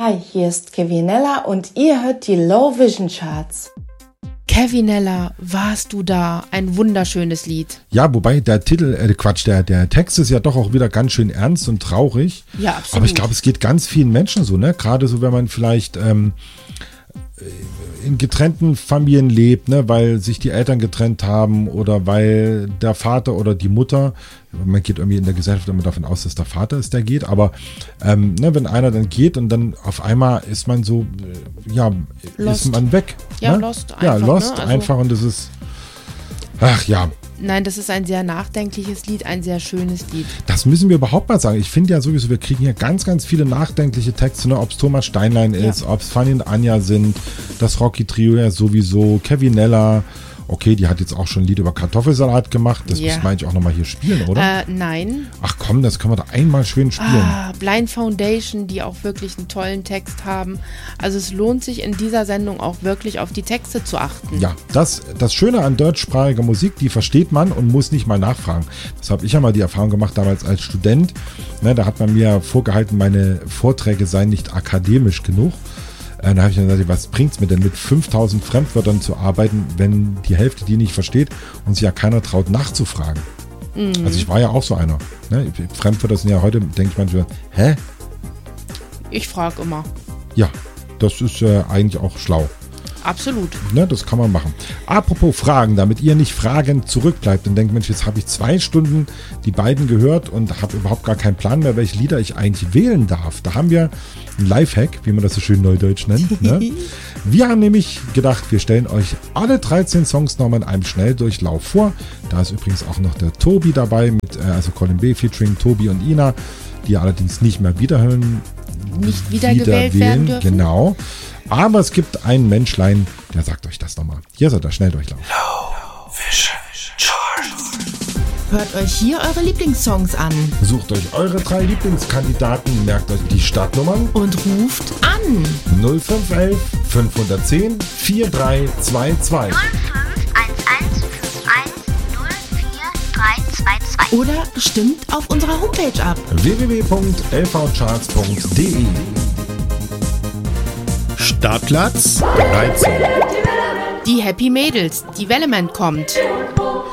Hi, hier ist Kevinella und ihr hört die Low Vision Charts. Kevinella, warst du da? Ein wunderschönes Lied. Ja, wobei der der Text ist ja doch auch wieder ganz schön ernst und traurig. Ja, absolut. Aber ich glaube, es geht ganz vielen Menschen so, ne? Gerade so, wenn man vielleicht in getrennten Familien lebt, ne, weil sich die Eltern getrennt haben oder weil der Vater oder die Mutter, man geht irgendwie in der Gesellschaft immer davon aus, dass der Vater ist, der geht, aber ne, wenn einer dann geht und dann auf einmal ist man so, ist man weg. Ja, ne? lost einfach. Ja, lost ne? Also, einfach und das ist, ach ja. Nein, das ist ein sehr nachdenkliches Lied, ein sehr schönes Lied. Das müssen wir überhaupt mal sagen. Ich finde ja sowieso, wir kriegen hier ganz, ganz viele nachdenkliche Texte, ne? Ob es Thomas Steinlein ist, ob es Fanny und Anja sind, das Rocky-Trio ja sowieso, Kevinella. Okay, die hat jetzt auch schon ein Lied über Kartoffelsalat gemacht. Das müssen wir eigentlich auch nochmal hier spielen, oder? Nein. Ach komm, das können wir da einmal schön spielen. Blind Foundation, die auch wirklich einen tollen Text haben. Also es lohnt sich in dieser Sendung auch wirklich auf die Texte zu achten. Ja, das Schöne an deutschsprachiger Musik, die versteht man und muss nicht mal nachfragen. Das habe ich ja mal die Erfahrung gemacht damals als Student. Ne, da hat man mir vorgehalten, meine Vorträge seien nicht akademisch genug. Da habe ich dann gesagt, was bringt es mir denn mit 5000 Fremdwörtern zu arbeiten, wenn die Hälfte die nicht versteht und sich ja keiner traut nachzufragen. Also ich war ja auch so einer. Ne? Fremdwörter sind ja heute, denke ich manchmal, hä? Ich frage immer. Ja, das ist eigentlich auch schlau. Absolut. Ne, das kann man machen. Apropos Fragen, damit ihr nicht fragend zurückbleibt und denkt, Mensch, jetzt habe ich 2 Stunden die beiden gehört und habe überhaupt gar keinen Plan mehr, welche Lieder ich eigentlich wählen darf. Da haben wir einen Lifehack, wie man das so schön neudeutsch nennt. Ne? Wir haben nämlich gedacht, wir stellen euch alle 13 Songs nochmal in einem Schnelldurchlauf vor. Da ist übrigens auch noch der Tobi dabei, also Colin B. featuring Tobi und Ina, die allerdings nicht mehr wiederhören. Nicht wiedergewählt werden dürfen. Genau. Aber es gibt ein Menschlein, der sagt euch das nochmal. Hier seid ihr, Schnelldurchlauf. Low Vision Charts. Hört euch hier eure Lieblingssongs an. Sucht euch eure 3 Lieblingskandidaten, merkt euch die Startnummern und ruft an. 0511 510 4322. 0511510432. Oder stimmt auf unserer Homepage ab. www.lvcharts.de. Startplatz 13. Die Happy Mädels, Development kommt.